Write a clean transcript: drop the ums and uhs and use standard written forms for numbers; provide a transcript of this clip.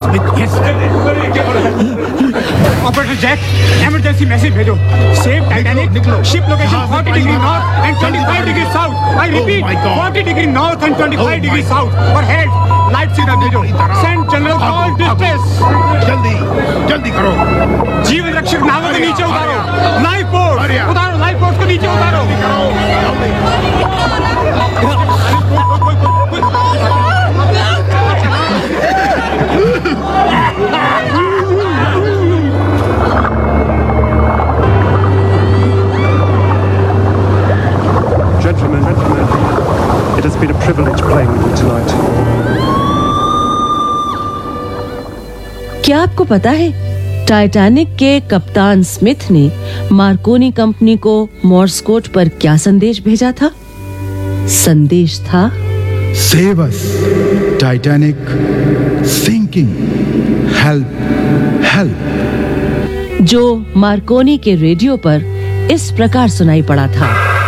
Smith. Yes operator Jack, emergency message भेजो। Save Titanic, ship location 40 degree north and 25 degree south. I repeat 40 degree north and 25 degree south. और head light signal भेजो। Send general call distress. जल्दी जल्दी करो। जीवन रक्षक नावों को नीचे उतारो। लाइफ बोट उतारो, लाइफ बोट को नीचे उतारो। Gentlemen, it has been a privilege playing with you tonight. क्या आपको पता है टाइटैनिक के कप्तान स्मिथ ने मार्कोनी कंपनी को मोर्स कोड पर क्या संदेश भेजा था? संदेश था save us, Titanic sinking, help help, जो मार्कोनी के रेडियो पर इस प्रकार सुनाई पड़ा था।